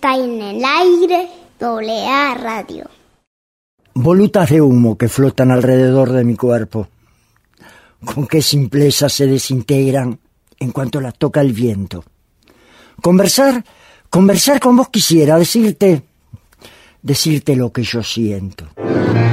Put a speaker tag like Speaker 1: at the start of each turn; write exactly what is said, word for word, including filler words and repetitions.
Speaker 1: Está en el aire, doble A Radio.
Speaker 2: Volutas de humo que flotan alrededor de mi cuerpo. Con qué simpleza se desintegran en cuanto las toca el viento. Conversar, conversar con vos quisiera, decirte, decirte lo que yo siento.